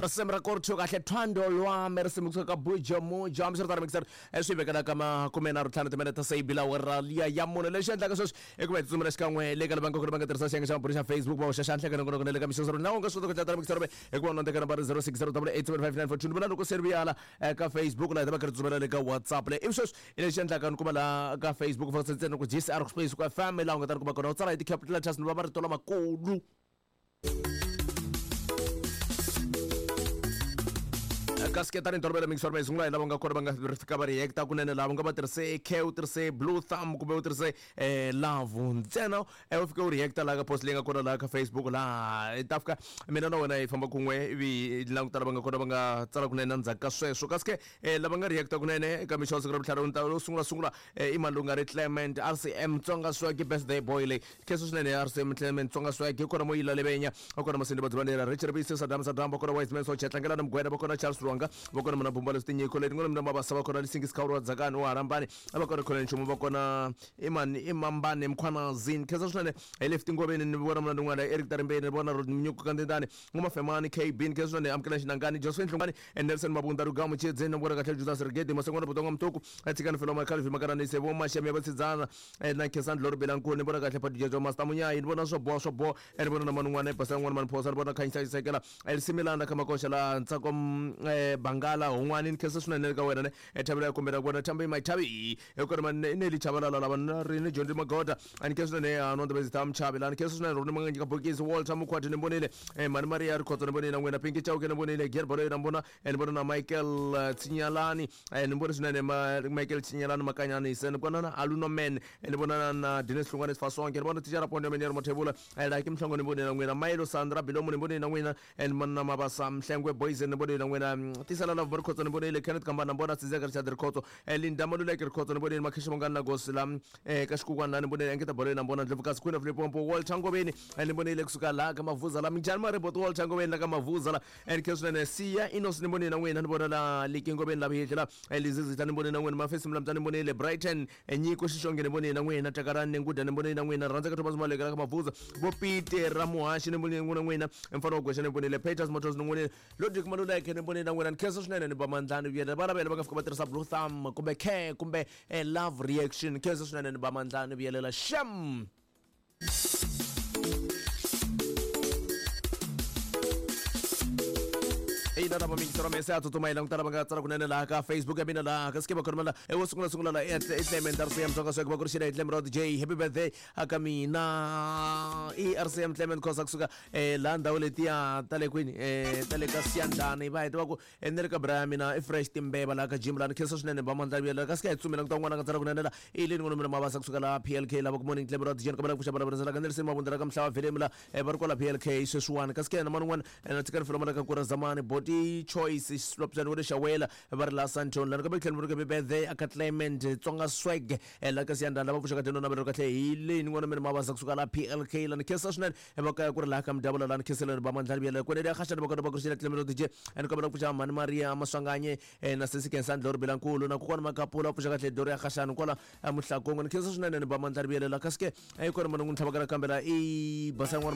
Semra korcho kahle thando lwami risimukisa ka bujo mujo amsirtara mixer eswibekela kama kumena rutlhanu timinete se bila weralia ya munhu lexi endlaka sweswi i ku va tsutsumela xikan'we le ka lava nga ku ri va nga tirhisa xiyenge xa mapurisa xa Facebook va hoxa xanhleka nongonoko le ka misosoro na u nga swi kota ku tlatara mixer i ku va nondeka nambara 0608875942 vula loko serviyala ka Facebook laha ta va ka ri tsumela le ka WhatsApp le ivi sweswi i lexi endlaka ni kuma la ka Facebook fa tsena ku GCR space ku FM la u nga ta ri kuma kona u tsala hi ti-capital letters ni va marito lamakulu kasketani ntolovelo mixer mai sungula hi lava nga kona va nga fika va reacta kunene lava nga va tirhise K u tirhise Blue Thumb kumbe u tirhise Love ntsena u fika u reacta laha ka post leyi nga kona laha ka Facebook laha i ta fika mina na wena hi famba kun'we ivi languta lava nga kona va nga tsala kunene ndzhaku ka sweswo kasike lava nga reacta kunene eka mixo siku ra vutlhari ni ta sungula i mali lowu nga ri Clement RCM Tsonga Swag birthday boy leyi kheso swinene RCM Clement Tsonga Swag hi kona mo yila levenya va kona masindi vadzivanera Richard Bisi Sadam va kona Wise Man so chetlangela na mgwena va kona Charles Rwanga va kona mna bumba leswi tinyiko leti ngona mina mabasa va kona lisingisi khawuri wa dzakani wa harambani va kona khona nchumu va kona imambane mkhwana zin khesa swinene hi left ngobeni ni vona mna ndin'wana Eric Tarimbeni ni vona Nyuku Kandendani ngoma Femani K Bin khesa swinene amkela xinangani Josephine Hlungani Nelson Mabunda Rugamo Chedzeni na vona kahle Judas Regedi masengwana butonga mtuku atsikana Filoma Calvi Makarani sebo mashami vatsidzana na Khesani Loribela nkulu ni vona kahle Padjejo Master Munyayi ni vona swo bo ni vona na man'wana pasa n'wana mani phosa ni vona khanyisa sekela elisimilana kama kosha la ntsako bangala un'wana ni khesa swinene ka wena ne ethabela ya kombela kona thambi mai thabi ekona mane ne li chabalala lava na rini John Magoda ani khesa swinene anonda bezita mchabela ani khesa swinene rona manganyika bokisi Walter Mukhwati ni mbonile mani Maria Rikhoto ni mbonile n'wena Pinky Chauke ni mbonile Gerbolo ni mbona ni mbona na Michael Tsinyalani ni mbona swinene Michael Tsinyalani makanyani sen kona na Aluno Men ni mbona na Dennis Hlungwane Fasonke ni mbona tijara ponde menero Mathebula like mhlongo ni mbonile n'wena Milo Sandra Bilomo ni mbonile n'wena ni mbona mabasa Mhlengwe Boys ni mbonile n'wena tisala love Rikhoto ni mbonile Kenneth Kambana mbona Sizeka Richard Rikhoto Linda Maluleke Rikhoto ni mbonile Makhisha Mongana Gosila ka Xikukwana ni mbonile Angeta Bolo na mbona Ndlovukazi Queen of Limpopo Walter Ngobeni ni mbonile kusuka la ka Mavuza la Mjani Marebo Walter Ngobeni la ka Mavuza la and kesona Sia Inos ni mbonile na wena ni mbona la Liki Ngobeni la bihla Elizabeth ni mbonile na wena Mafesi Mlamtani ni mbonile Brighton Nyiko Shishonge ni mbonile na wena Takarani Nguda ni mbonile na wena Ranza ka Thomas Maleka ka Mavuza Bopite Ramuhashi ni mbonile na wena mfano gwesha ni mbonile Peters Motors ni mbonile Logic Maluleke ni mbonile na wena kesona ni bamandlani vya barabela bakafika batirisa Blue Thumb kumbe K kumbe Love Reaction kesona ni bamandlani vya lela sham ina na mami tsara mesa tutuma ilang tarabanga tsara kunena la ka Facebook abina la kaske ba kormala sungula la Clement RCM Tsonga Swag bakur shida Clement Rod J happy birthday akamina RCM Clement kosak suka landa uletia tale queen tale kasiandani ba ito ko enerka bramina fresh timbe bala ka jimla keso snene ba manda bela kaske tsumela ngwana ka tsara kunena la ilin ngono mina mabasa suka la PLK la morning Clement Rod J kabala kusha bala bala ka Nelson Mabunda ka mhlawa film la barkola PLK seswan kaske na manwan na tikana film ka kura zamani body choice slopsan wona shawela barla santon la ka bekhen mo ka birthday aka Clement Tsonga Swag la ka sianda la bafusha ka teno na bero ka tle ile ni ngona mina mabasa kusuka la PLK la kesa swinene ba ka kura la ka mdabula la kesela ba mandla bela ko ne da khasha ba ka ba kushila Clement DJ en ka ba kusha man Maria Maswanganye na sisi kensan lor belankulu na ku kona makapula bafusha ka tle dore ya khashana kola muhlakong ne kesa swinene ba mandla bela la kaske ay ko mo ngun thabaka kambela basa